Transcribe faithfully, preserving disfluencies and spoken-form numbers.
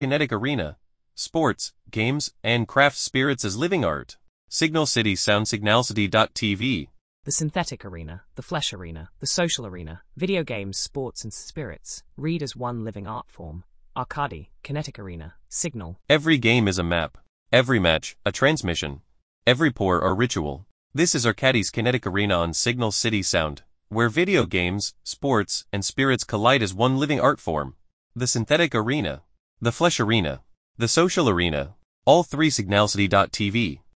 Kinetic Arena, sports, games, and craft spirits as living art. Signal City Sound Signalcity dot T V. The synthetic arena, the flesh arena, the social arena, video games, sports and spirits, read as one living art form. Arcadi, Kinetic Arena, Signal. Every game is a map. Every match, a transmission. Every pour a ritual. This is Arcadi's Kinetic Arena on Signal City Sound, where video games, sports, and spirits collide as one living art form. The synthetic arena, the flesh arena, the social arena, all three Signalcity dot T V.